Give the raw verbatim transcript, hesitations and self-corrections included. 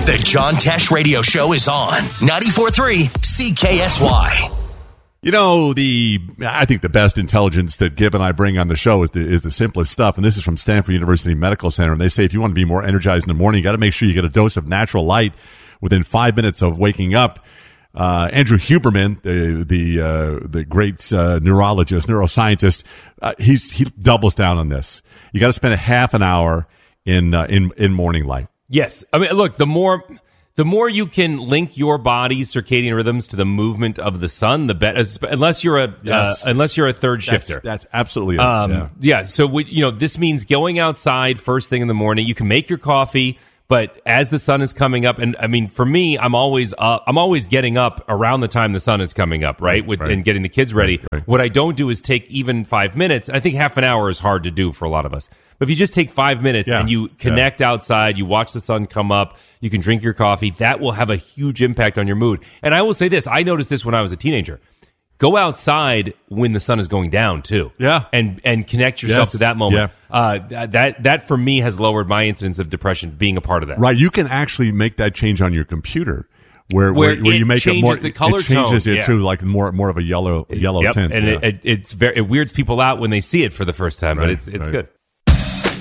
The John Tesh Radio Show is on ninety-four point three C K S Y. You know, the I think the best intelligence that Gib and I bring on the show is the, is the simplest stuff, and this is from Stanford University Medical Center, and they say if you want to be more energized in the morning, you got to make sure you get a dose of natural light within five minutes of waking up. Uh, Andrew Huberman, the the uh, the great uh, neurologist, neuroscientist, uh, he's he doubles down on this. You got to spend a half an hour in uh, in in morning light. Yes, I mean, look, the more. The more you can link your body's circadian rhythms to the movement of the sun, the better. Unless you're a Yes. uh, unless you're a third shifter, That's, that's absolutely it. um, yeah. yeah. So we, you know, this means going outside first thing in the morning. You can make your coffee, but as the sun is coming up, and I mean, for me, I'm always up. I'm always getting up around the time the sun is coming up, right? With Right. and getting the kids ready. Right, right. What I don't do is take even five minutes. I think half an hour is hard to do for a lot of us. But if you just take five minutes Yeah. and you connect outside, you watch the sun come up, you can drink your coffee, that will have a huge impact on your mood. And I will say this, I noticed this when I was a teenager. Go outside when the sun is going down too. Yeah. And and connect yourself Yes. to that moment. Yeah. Uh, that, that that for me has lowered my incidence of depression being a part of that. Right, you can actually make that change on your computer, where Where where, where it you make it changes more. the color it changes tone, it yeah. to like more more of a yellow yellow Yep. tint. And yeah. it, it, it's very it weirds people out when they see it for the first time, but Right, it's it's right. good.